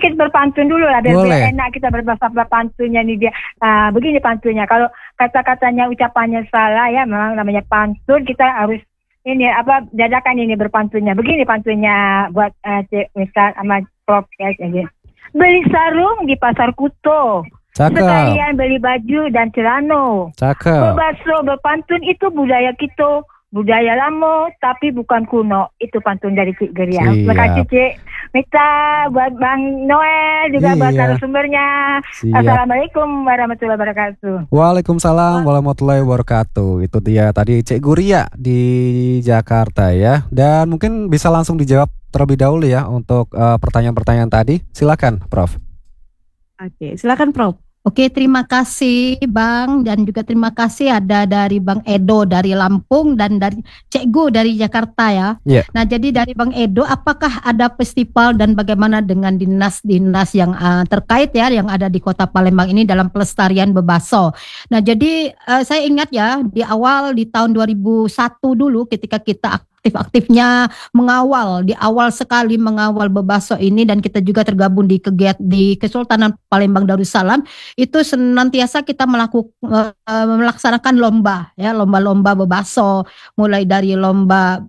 sedikit berpantun dulu lah, biar Boleh. enak kita berbahasa pantunnya nih dia. Begini pantunnya, kalau kata-katanya ucapannya salah ya, memang namanya pantun, kita harus ini dadakan ini berpantunnya. Begini pantunnya buat Cik Misal sama Prof. Beli sarung di pasar Kuto, Cakep. sekalian beli baju dan celana. Cakep. Berbaso berpantun itu budaya kita. Budaya lama tapi bukan kuno. Itu pantun dari Cik Geria. Terima kasih Cik Mita, buat Bang Noel juga, buat narasumbernya. Assalamualaikum warahmatullahi wabarakatuh. Waalaikumsalam warahmatullahi wabarakatuh. Itu dia tadi Cik Guria di Jakarta ya. Dan mungkin bisa langsung dijawab terlebih dahulu ya untuk pertanyaan-pertanyaan tadi. Silakan Prof. Oke, silakan Prof. Oke, terima kasih Bang, dan juga terima kasih ada dari Bang Edo dari Lampung dan dari Cekgu dari Jakarta ya. Yeah. Nah, jadi dari Bang Edo, apakah ada festival dan bagaimana dengan dinas-dinas yang terkait ya yang ada di Kota Palembang ini dalam pelestarian bebaso. Nah, jadi saya ingat ya di awal di tahun 2001 dulu ketika kita aktif-aktifnya mengawal, di awal sekali mengawal bebaso ini, dan kita juga tergabung di Kesultanan Palembang Darussalam, itu senantiasa kita melaksanakan lomba bebaso, mulai dari lomba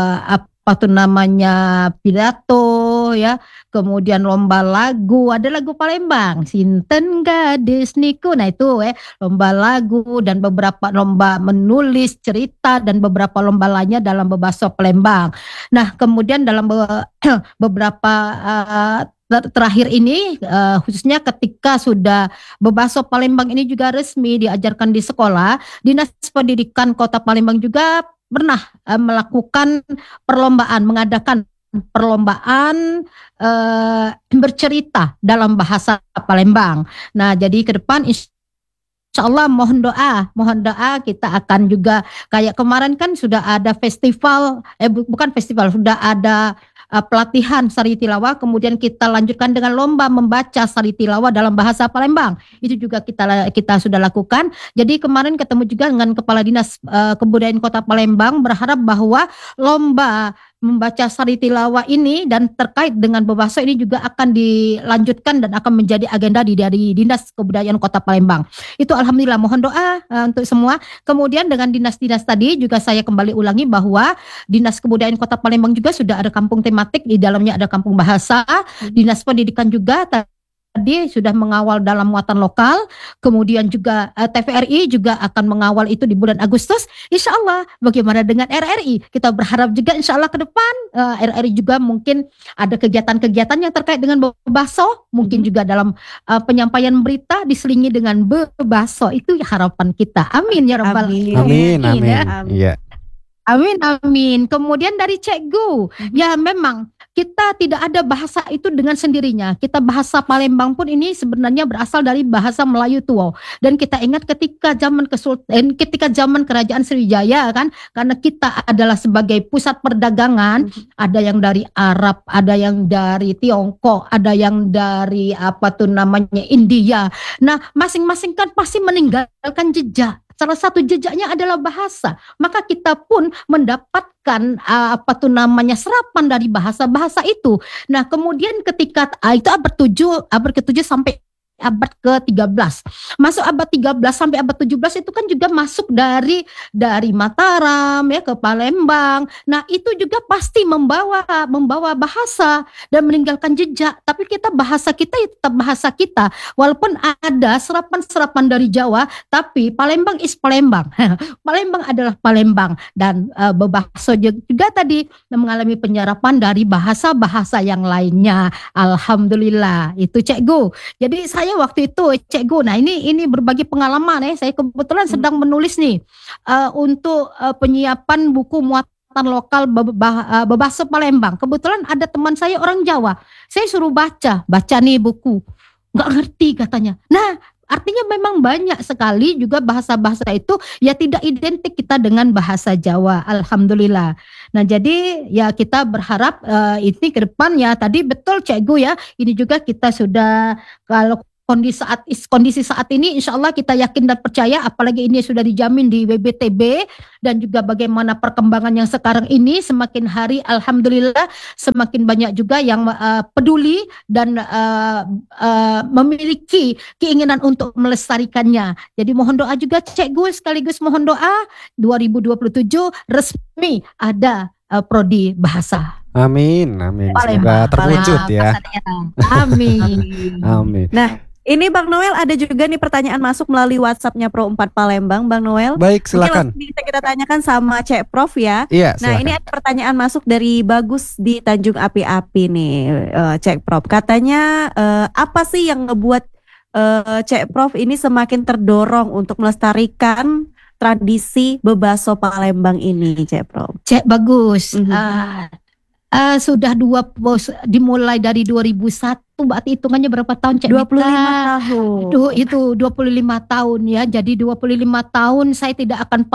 pidato ya, kemudian lomba lagu, ada lagu Palembang, Sinten Gadis Niku, nah itu lomba lagu, dan beberapa lomba menulis cerita dan beberapa lomba lainnya dalam bebaso Palembang. Nah, kemudian dalam beberapa terakhir ini khususnya ketika sudah bebaso Palembang ini juga resmi diajarkan di sekolah, Dinas Pendidikan Kota Palembang juga pernah melakukan mengadakan perlombaan bercerita dalam bahasa Palembang. Nah, jadi ke depan insya Allah mohon doa kita akan juga kayak kemarin kan sudah ada festival, bukan festival, sudah ada pelatihan sari tilawah, kemudian kita lanjutkan dengan lomba membaca sari tilawah dalam bahasa Palembang. Itu juga kita sudah lakukan. Jadi kemarin ketemu juga dengan Kepala Dinas Kebudayaan Kota Palembang, berharap bahwa lomba membaca sari tilawah ini dan terkait dengan bebaso ini juga akan dilanjutkan dan akan menjadi agenda dari Dinas Kebudayaan Kota Palembang. Itu alhamdulillah, mohon doa untuk semua. Kemudian dengan dinas-dinas tadi juga saya kembali ulangi bahwa Dinas Kebudayaan Kota Palembang juga sudah ada kampung tematik, di dalamnya ada kampung bahasa. Dinas Pendidikan juga tadi sudah mengawal dalam muatan lokal, kemudian juga TVRI juga akan mengawal itu di bulan Agustus. Insya Allah, bagaimana dengan RRI? Kita berharap juga insya Allah ke depan RRI juga mungkin ada kegiatan-kegiatan yang terkait dengan bebaso, mungkin juga dalam penyampaian berita diselingi dengan bebaso. Itu harapan kita. Amin ya rabbal alamin. Amin. Iya. Amin. Kemudian dari Cekgu, ya memang kita tidak ada bahasa itu dengan sendirinya. Kita bahasa Palembang pun ini sebenarnya berasal dari bahasa Melayu tua. Dan kita ingat ketika zaman Kerajaan Sriwijaya kan, karena kita adalah sebagai pusat perdagangan, ada yang dari Arab, ada yang dari Tiongkok, ada yang dari India. Nah, masing-masing kan pasti meninggalkan jejak. Salah satu jejaknya adalah bahasa. Maka kita pun mendapatkan serapan dari bahasa-bahasa itu. Nah, kemudian ketika itu abad ke-7 sampai abad ke-13. Masuk abad 13 sampai abad 17 itu kan juga masuk dari Mataram ya ke Palembang. Nah, itu juga pasti membawa bahasa dan meninggalkan jejak. Tapi bahasa kita tetap bahasa kita. Walaupun ada serapan-serapan dari Jawa, tapi Palembang is Palembang. Palembang adalah Palembang, dan bebaso juga tadi mengalami penyerapan dari bahasa-bahasa yang lainnya. Alhamdulillah. Itu Cekgu. Jadi saya waktu itu Cekgu, nah ini berbagi pengalaman ya. Saya kebetulan sedang menulis nih untuk penyiapan buku muatan lokal bebaso Palembang. Kebetulan ada teman saya orang Jawa. Saya suruh baca nih buku. Nggak ngerti katanya. Nah, artinya memang banyak sekali juga bahasa-bahasa itu ya tidak identik kita dengan bahasa Jawa. Alhamdulillah. Nah, jadi ya kita berharap ini ke depan ya, tadi betul Cekgu ya, ini juga kita sudah kalau kondisi saat ini insya Allah kita yakin dan percaya, apalagi ini sudah dijamin di WBTB, dan juga bagaimana perkembangan yang sekarang ini semakin hari alhamdulillah semakin banyak juga yang peduli dan memiliki keinginan untuk melestarikannya. Jadi mohon doa juga Cikgu, sekaligus mohon doa 2027 resmi ada prodi bahasa. Amin. Semoga terwujud ya. Amin. Amin. Nah, ini Bang Noel ada juga nih pertanyaan masuk melalui WhatsApp-nya Pro 4 Palembang, Bang Noel. Baik, silakan. Mungkin bisa kita tanyakan sama Cek Prof ya. Iya, Nah, silakan. ini ada pertanyaan masuk dari Bagus di Tanjung Api-Api nih, Cek Prof. Katanya apa sih yang ngebuat Cek Prof ini semakin terdorong untuk melestarikan tradisi bebaso Palembang ini, Cek Prof? Cek Bagus. Mhm. Sudah dimulai dari 2001, berarti hitungannya berapa tahun Cek 25 Mita? tahun. Aduh, itu 25 tahun ya. Jadi 25 tahun saya tidak akan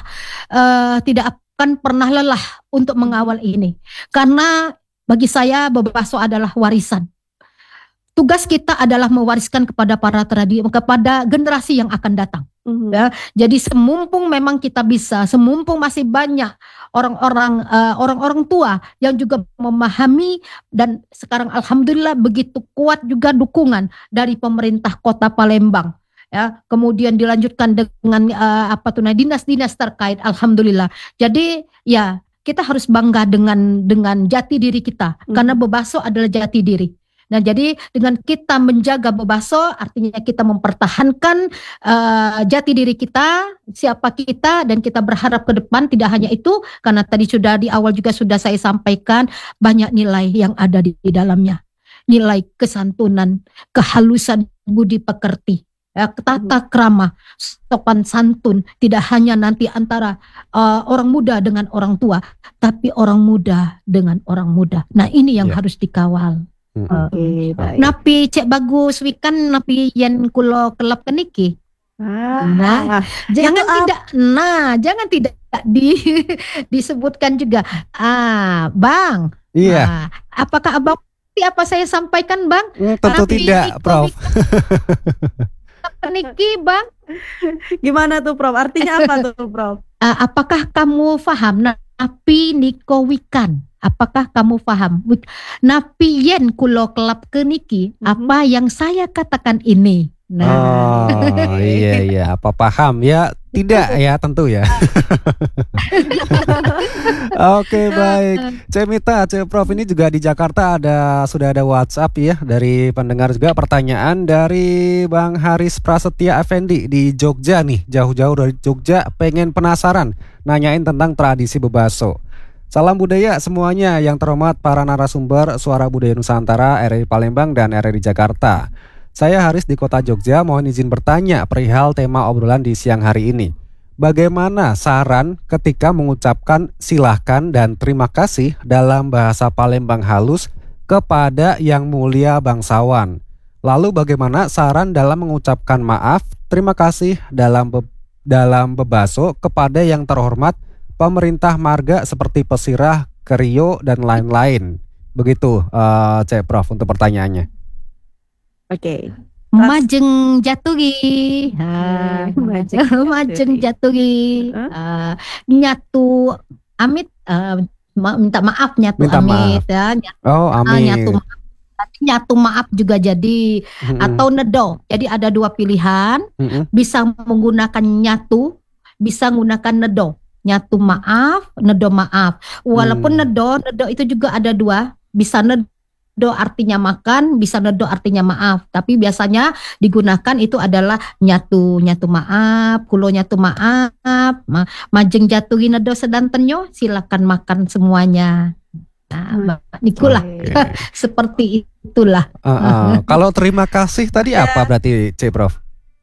pernah lelah untuk mengawal ini. Karena bagi saya bebaso adalah warisan. Tugas kita adalah mewariskan kepada kepada generasi yang akan datang. Mhm. Ya, jadi semumpung memang kita bisa, semumpung masih banyak orang-orang tua yang juga memahami, dan sekarang alhamdulillah begitu kuat juga dukungan dari pemerintah Kota Palembang. Ya, kemudian dilanjutkan dengan dinas-dinas terkait, alhamdulillah. Jadi ya kita harus bangga dengan jati diri kita, karena bebaso adalah jati diri. Nah, jadi dengan kita menjaga bebaso, artinya kita mempertahankan jati diri kita, siapa kita, dan kita berharap ke depan. Tidak hanya itu, karena tadi sudah di awal juga sudah saya sampaikan, banyak nilai yang ada di dalamnya. Nilai kesantunan, kehalusan budi pekerti, tata krama, sopan santun, tidak hanya nanti antara orang muda dengan orang tua, tapi orang muda dengan orang muda. Nah, ini yang harus dikawal. Oke, baik. Napi Cek Bagus wikan napi yen kulo kelap keniki. Nah, jangan tidak disebutkan juga. Bang. Iya. Apakah Abang apa saya sampaikan, Bang? Tentu tidak, Prof. Keniki, Bang. Gimana tuh, Prof? Artinya apa tuh, Prof? Apakah kamu paham? Napi niko wikan. Apakah kamu paham? Napi yen kulo kelap keniki, apa yang saya katakan ini? Nah. Oh iya, apa paham ya? Tidak ya, tentu ya. Oke, baik. Cek Mita, Cek Prof, ini juga di Jakarta sudah ada WhatsApp ya dari pendengar juga. Pertanyaan dari Bang Haris Prasetya Effendi di Jogja nih, jauh-jauh dari Jogja, pengen penasaran nanyain tentang tradisi bebaso. Salam budaya semuanya, yang terhormat para narasumber Suara Budaya Nusantara, RRI Palembang dan RRI Jakarta. Saya Haris di Kota Jogja, mohon izin bertanya perihal tema obrolan di siang hari ini. Bagaimana saran ketika mengucapkan silahkan dan terima kasih dalam bahasa Palembang halus kepada yang mulia bangsawan? Lalu bagaimana saran dalam mengucapkan maaf, terima kasih dalam bebaso kepada yang terhormat pemerintah marga seperti Pesirah, Kerio, dan lain-lain? Begitu Cek Prof untuk pertanyaannya. Oke. Majeng jatuhi. Majeng jatuhi. Nyatu amit, minta maaf nyatu Minta amit maaf. ya. Amin. Nyatu maaf juga jadi, atau nedo. Jadi ada dua pilihan, bisa menggunakan nyatu, bisa menggunakan nedo. Nyatu maaf, nedo maaf. Walaupun nedo itu juga ada dua. Bisa nedo artinya makan, bisa nedo artinya maaf. Tapi biasanya digunakan itu adalah nyatu maaf, kulo nyatu maaf, majeng jatuhi nedo sedantenyo, silakan makan semuanya. Nah, ikulah. Seperti itulah. Kalau terima kasih tadi apa berarti, Cek Prof?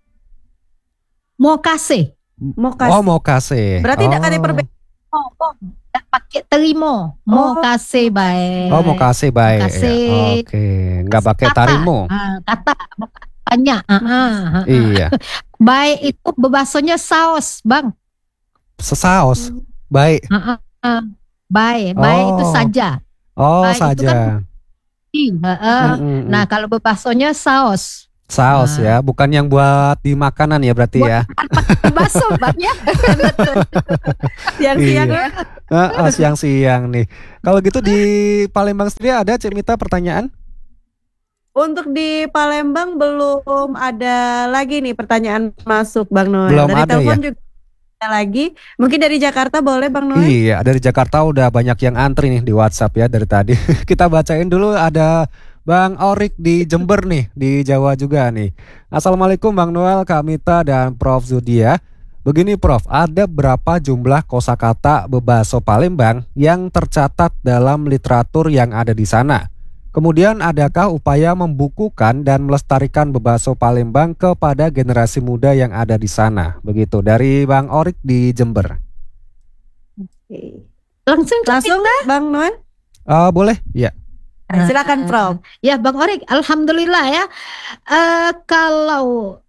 Mau kasih. Mau kasih. Oh, mau kasih. Berarti tidak ada perbedaan. Tak pakai terima. Mau kasih baik. Oh, mau kasih baik. Kasih. Oke, nggak pakai Kata. tarimo. Kata banyak. Iya. Baik itu bebasonya saus, Bang. Sesaus. Baik. Baik itu saja. Oh, baik saja. Itu kan, nah, kalau bebasonya saus. Saus ya, bukan yang buat di makanan ya berarti ya. Pakai bakso Bang ya. Siang-siang Iya. ya. Siang-siang nih. Kalau gitu di Palembang sendiri ada Cik Mita pertanyaan? Untuk di Palembang belum ada lagi nih pertanyaan masuk Bang Noel. Belum Dari ada telepon ya? juga ada lagi. Mungkin dari Jakarta boleh Bang Noel? Iya, dari Jakarta udah banyak yang antri nih di WhatsApp ya dari tadi. Kita bacain dulu, ada Bang Orik di Jember nih, di Jawa juga nih. Assalamualaikum Bang Noel, Kak Mita dan Prof Zudia. Begini Prof, ada berapa jumlah kosakata Bebaso Palembang yang tercatat dalam literatur yang ada di sana? Kemudian adakah upaya membukukan dan melestarikan Bebaso Palembang kepada generasi muda yang ada di sana? Begitu dari Bang Orik di Jember. Oke. Langsung Nggak Bang Noel? Boleh? Ya. Silakan Prof. Ya Bang Orik, alhamdulillah ya. Kalau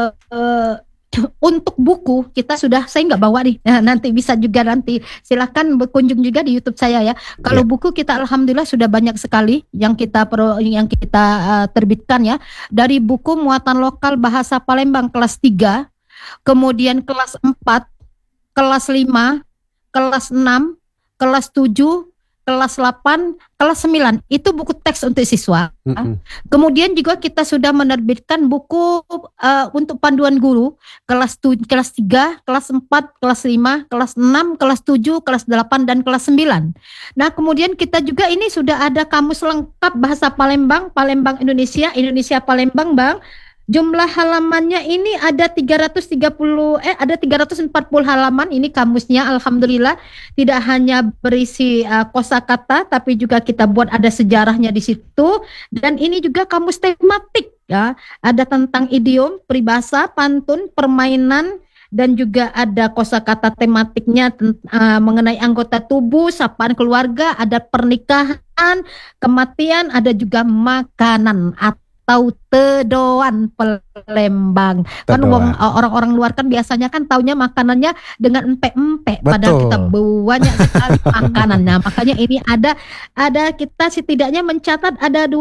untuk buku kita saya nggak bawa nih. Nah, nanti bisa juga nanti silakan berkunjung juga di YouTube saya ya. Kalau buku kita alhamdulillah sudah banyak sekali yang kita terbitkan ya. Dari buku muatan lokal bahasa Palembang kelas 3, kemudian kelas 4, kelas 5, kelas 6, kelas 7, kelas 8, kelas 9 itu buku teks untuk siswa. Kemudian juga kita sudah menerbitkan buku untuk panduan guru kelas 3, kelas 4, kelas 5, kelas 6, kelas 7, kelas 8 dan kelas 9. Nah, kemudian kita juga ini sudah ada kamus lengkap bahasa Palembang, Palembang Indonesia, Indonesia Palembang, Bang. Jumlah halamannya ini ada 340 halaman ini kamusnya, alhamdulillah tidak hanya berisi kosakata tapi juga kita buat ada sejarahnya di situ, dan ini juga kamus tematik ya, ada tentang idiom, peribahasa, pantun, permainan, dan juga ada kosakata tematiknya mengenai anggota tubuh, sapaan keluarga, ada pernikahan, kematian, ada juga makanan atau tedoan Palembang. Kan orang-orang luar kan biasanya kan taunya makanannya dengan empek-empek, padahal kita banyak sekali makanannya. Makanya ini ada kita setidaknya mencatat ada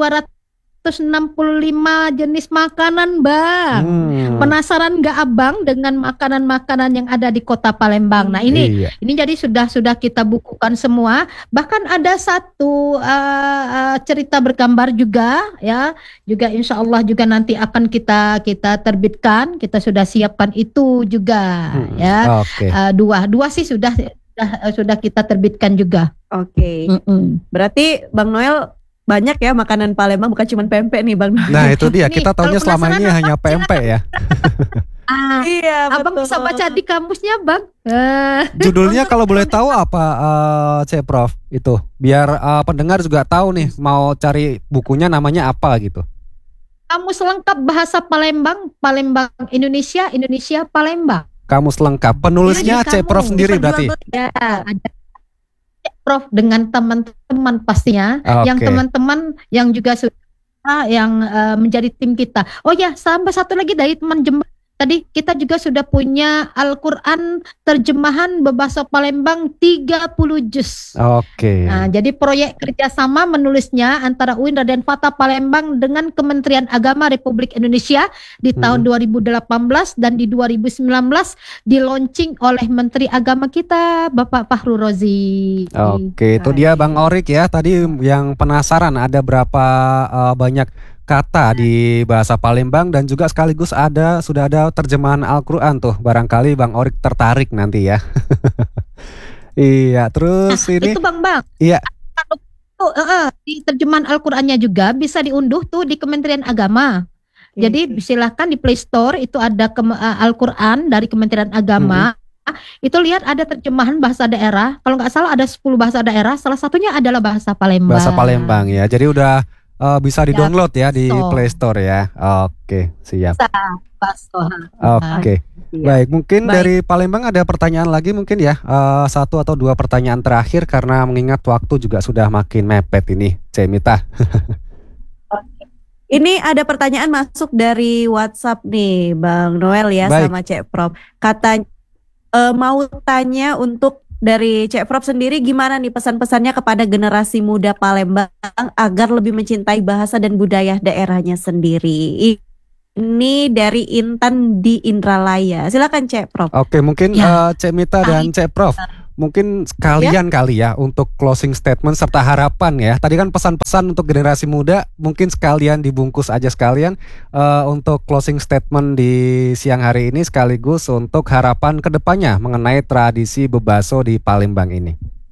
265 jenis makanan, Bang. Penasaran nggak Abang dengan makanan-makanan yang ada di Kota Palembang? Nah, ini jadi sudah kita bukukan semua. Bahkan ada satu cerita bergambar juga ya. Juga insya Allah juga nanti akan kita terbitkan. Kita sudah siapkan itu juga ya. Dua sih sudah kita terbitkan juga. Oke. Berarti Bang Noel banyak ya makanan Palembang, bukan cuma pempek nih Bang Noel. Nah itu dia, kita taunya selama ini hanya pempek ya. Iya, Abang betul. bisa baca di kamusnya, Bang. Judulnya kalau boleh tahu apa, Cek Prof? Itu biar pendengar juga tahu nih mau cari bukunya namanya apa gitu. Kamus lengkap bahasa Palembang, Palembang Indonesia, Indonesia Palembang. Kamus lengkap. Penulisnya Cek Prof sendiri berarti. Ya, ada Prof dengan teman-teman pastinya, yang teman-teman yang juga sudah yang menjadi tim kita. Oh ya, sampai satu lagi dari teman Jember. Tadi kita juga sudah punya Al-Quran terjemahan Bebaso Palembang 30 juz. Nah, jadi proyek kerjasama menulisnya antara UIN Raden Fatah Palembang dengan Kementerian Agama Republik Indonesia di tahun 2018 dan di 2019 di-launching oleh Menteri Agama kita Bapak Fahru Rozi. Itu dia Bang Orik ya. Tadi yang penasaran ada berapa banyak kata di bahasa Palembang, dan juga sekaligus sudah ada terjemahan Al-Quran tuh, barangkali Bang Orik tertarik nanti ya. Iya, terus ini itu Bang. Iya. Di terjemahan Al-Qurannya juga bisa diunduh tuh di Kementerian Agama. Jadi silakan di Play Store itu ada Al-Quran dari Kementerian Agama. Itu lihat ada terjemahan bahasa daerah. Kalau nggak salah ada 10 bahasa daerah. Salah satunya adalah bahasa Palembang. Bahasa Palembang ya. Jadi udah bisa di-download ya di Play Store ya. Oke, siap. Oke. Baik, mungkin dari Palembang ada pertanyaan lagi mungkin ya. 1 atau 2 pertanyaan terakhir karena mengingat waktu juga sudah makin mepet ini, Cek Mita. Ini ada pertanyaan masuk dari WhatsApp nih, Bang Noel ya. Baik. Sama Cek Prof. Katanya mau tanya untuk dari Cek Prof sendiri, gimana nih pesan-pesannya kepada generasi muda Palembang agar lebih mencintai bahasa dan budaya daerahnya sendiri? Ini dari Intan di Indralaya. Silakan Cek Prof. Oke, mungkin Ya. Cek Mita dan Cek Prof, mungkin sekalian kali ya untuk closing statement serta harapan ya. Tadi kan pesan-pesan untuk generasi muda, mungkin sekalian dibungkus aja sekalian untuk closing statement di siang hari ini sekaligus untuk harapan kedepannya mengenai tradisi bebaso di Palembang ini.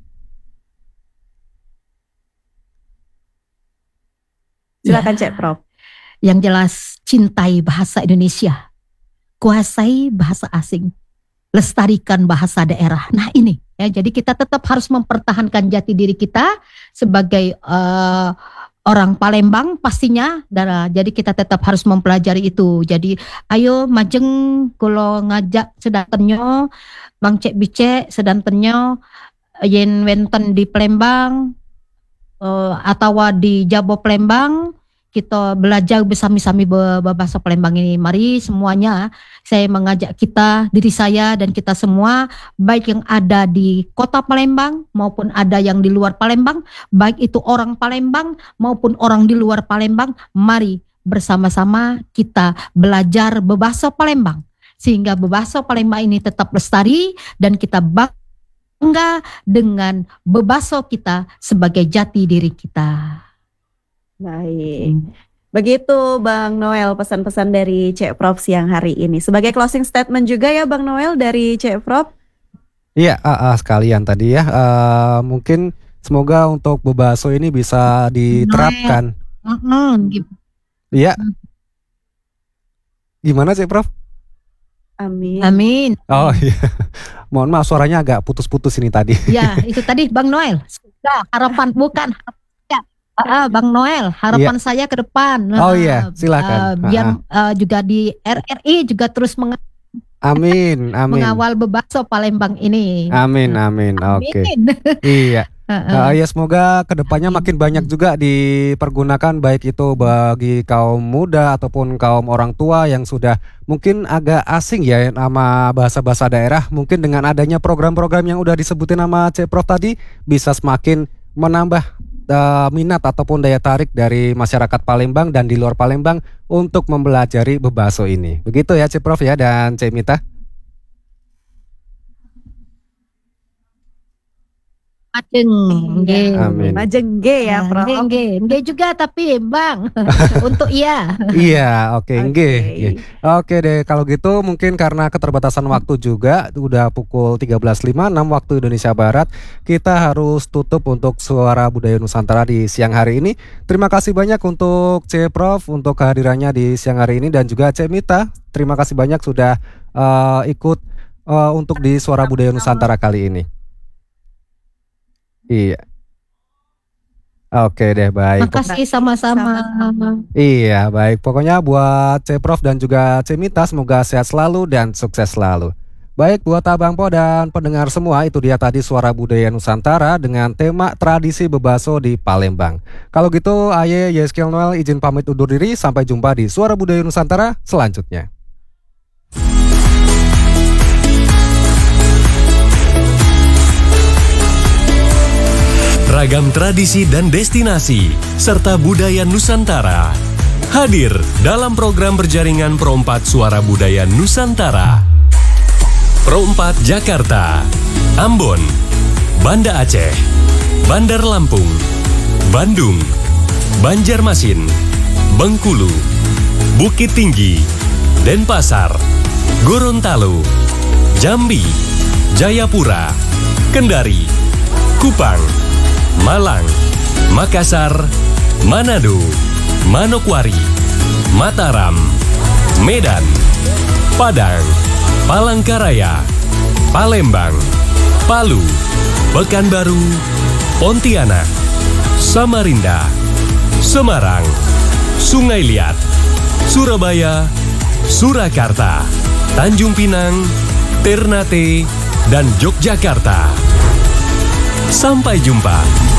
Silakan Cek Prof. Yang jelas cintai bahasa Indonesia, kuasai bahasa asing, lestarikan bahasa daerah. Nah ini ya, jadi kita tetap harus mempertahankan jati diri kita sebagai orang Palembang pastinya. Jadi kita tetap harus mempelajari itu. Jadi ayo majeng kalau ngajak sedantenyo Bang Cek Bice sedantenyo yen wenten di Palembang atau di Jabo Palembang, kita belajar bersama-sama bahasa Palembang ini. Mari semuanya, saya mengajak kita, diri saya dan kita semua, baik yang ada di kota Palembang maupun ada yang di luar Palembang, baik itu orang Palembang maupun orang di luar Palembang, mari bersama-sama kita belajar berbahasa Palembang sehingga berbahasa Palembang ini tetap lestari dan kita bangga dengan berbahasa kita sebagai jati diri kita. Baik. Begitu Bang Noel pesan-pesan dari Cek Prof siang hari ini. Sebagai closing statement juga ya Bang Noel dari Cek Prof. Iya, sekalian tadi ya. Mungkin semoga untuk bebaso ini bisa diterapkan. Iya. Gimana sih, Prof? Amin. Amin. Oh iya. Mohon maaf suaranya agak putus-putus ini tadi. Ya, itu tadi Bang Noel. Sudah, harapan bukan. Bang Noel, harapan saya ke depan. Oh iya, silakan. Biar juga di RRI juga terus Amin. mengawal bebaso Palembang ini. Amin. Oke. Iya. Ya semoga kedepannya makin banyak juga dipergunakan, baik itu bagi kaum muda ataupun kaum orang tua yang sudah mungkin agak asing ya nama bahasa-bahasa daerah. Mungkin dengan adanya program-program yang udah disebutin nama Cek Prof tadi bisa semakin menambah minat ataupun daya tarik dari masyarakat Palembang dan di luar Palembang untuk mempelajari bebaso ini. Begitu ya Cek Prof ya dan Cek Mita. Amin. Majengge ya Prof. Nggih juga tapi Bang untuk iya. Iya, oke, nggih. Oke deh, kalau gitu mungkin karena keterbatasan waktu juga udah pukul 13.56 waktu Indonesia Barat, kita harus tutup untuk Suara Budaya Nusantara di siang hari ini. Terima kasih banyak untuk Cek Prof untuk kehadirannya di siang hari ini dan juga Cek Mita. Terima kasih banyak sudah ikut untuk di Suara Budaya Nusantara kali ini. Iya. Oke deh, baik. Makasih sama-sama. Iya, baik. Pokoknya buat Cek Prof dan juga Cek Mita semoga sehat selalu dan sukses selalu. Baik, buat Abang Po dan pendengar semua, itu dia tadi Suara Budaya Nusantara dengan tema tradisi bebaso di Palembang. Kalau gitu, Aye Yeskel Noel izin pamit undur diri. Sampai jumpa di Suara Budaya Nusantara selanjutnya. Ragam tradisi dan destinasi serta budaya Nusantara hadir dalam program berjaringan Pro 4 Suara Budaya Nusantara. Pro 4 Jakarta, Ambon, Banda Aceh, Bandar Lampung, Bandung, Banjarmasin, Bengkulu, Bukit Tinggi, Denpasar, Gorontalo, Jambi, Jayapura, Kendari, Kupang, Malang, Makassar, Manado, Manokwari, Mataram, Medan, Padang, Palangkaraya, Palembang, Palu, Pekanbaru, Pontianak, Samarinda, Semarang, Sungai Liat, Surabaya, Surakarta, Tanjung Pinang, Ternate, dan Yogyakarta. Sampai jumpa.